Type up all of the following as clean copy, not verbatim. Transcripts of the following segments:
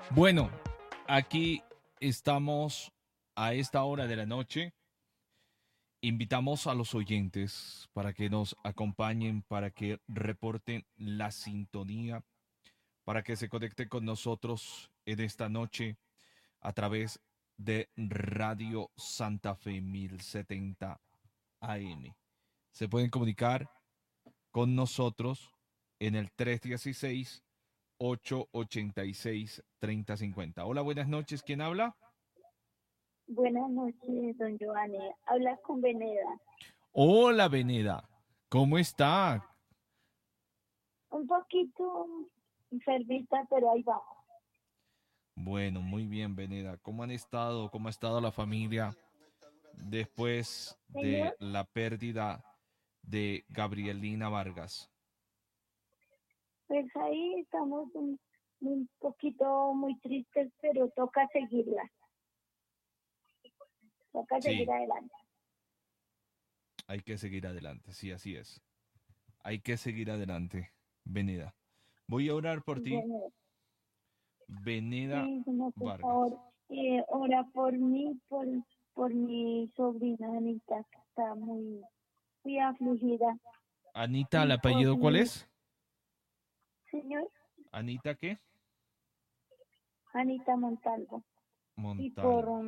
Bueno, aquí estamos a esta hora de la noche. Invitamos a los oyentes para que nos acompañen, para que reporten la sintonía, para que se conecten con nosotros en esta noche a través de Radio Santa Fe 1070 AM. Se pueden comunicar con nosotros en el 316-886-3050. Hola, buenas noches. ¿Quién habla? Buenas noches, don Giovanni. Habla con Veneda. Hola, Veneda. ¿Cómo está? Un poquito enfermita, pero ahí vamos. Bueno, muy bien, Veneda. ¿Cómo han estado? ¿Cómo ha estado la familia después de Señor, la pérdida de Gabrielina Vargas? pues ahí estamos un poquito muy tristes, pero toca seguirla. Toca Sí, seguir adelante. hay que seguir adelante. Sí, así es. Hay que seguir adelante, Veneda. Voy a orar por ti, Bueno, Veneda sí, no, por favor, Vargas. ora por mí, por mi sobrina Anita, que está muy afligida, Anita, ¿el y por apellido cuál mi es? señor Anita, ¿qué? Anita Montalvo, y Montalvo.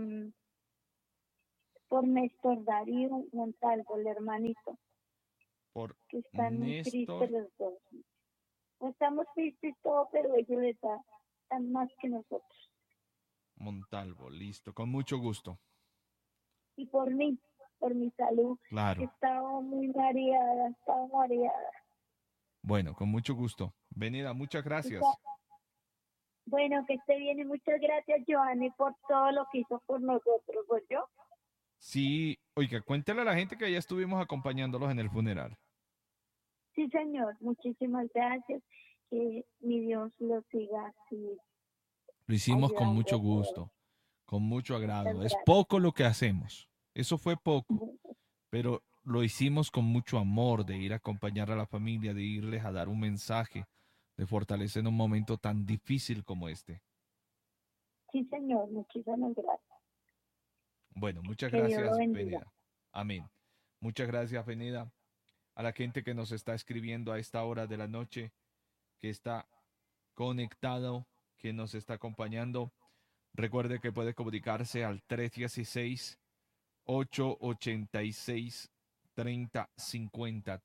por Néstor Darío Montalvo, el hermanito, Por que están muy tristes Néstor los dos. No estamos tristes todo, pero ellos están más que nosotros. Montalvo. Listo, con mucho gusto. Y por mi salud, que he Claro. estado muy mareada, he estado mareada. Bueno, con mucho gusto. Venida, muchas Está- gracias. Bueno, que esté bien y muchas gracias, Giovanni, por todo lo que hizo por nosotros, ¿pues yo? Sí, oiga, cuéntale a la gente que ya estuvimos acompañándolos en el funeral. Sí, señor, muchísimas gracias. Que mi Dios lo siga así Lo hicimos con ayudando mucho a todos. gusto, con mucho Muchas agrado. Es gracias. poco lo que hacemos. Eso fue poco, pero lo hicimos con mucho amor de ir a acompañar a la familia, de irles a dar un mensaje, de fortalecer en un momento tan difícil como este. Sí, señor, muchísimas gracias. Bueno, muchas Que Dios lo gracias, bendiga. Venida. Amén. Muchas gracias, Venida. A la gente que nos está escribiendo a esta hora de la noche, que está conectado, que nos está acompañando. Recuerde que puede comunicarse al 316-886-3050.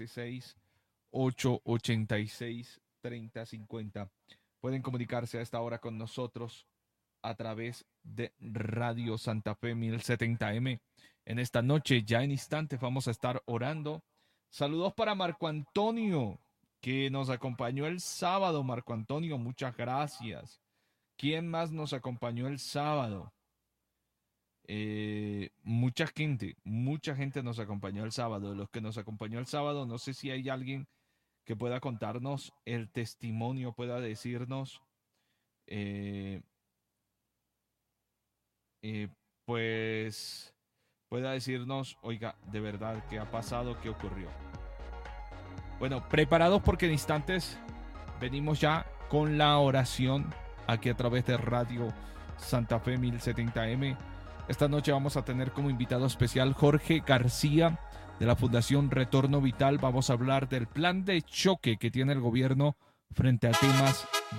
316-886-3050. Pueden comunicarse a esta hora con nosotros a través de Radio Santa Fe 1070M. En esta noche, ya en instantes, vamos a estar orando. Saludos para Marco Antonio, que nos acompañó el sábado. Marco Antonio, muchas gracias. ¿Quién más nos acompañó el sábado? Mucha gente nos acompañó el sábado. De los que nos acompañó el sábado, no sé si hay alguien que pueda contarnos el testimonio, pueda decirnos, eh, eh, pues, pueda decirnos, oiga, de verdad, ¿qué ha pasado? ¿Qué ocurrió? Bueno, preparados porque en instantes venimos ya con la oración aquí a través de Radio Santa Fe 1070M. Esta noche vamos a tener como invitado especial Jorge García de la Fundación Retorno Vital. Vamos a hablar del plan de choque que tiene el gobierno frente a temas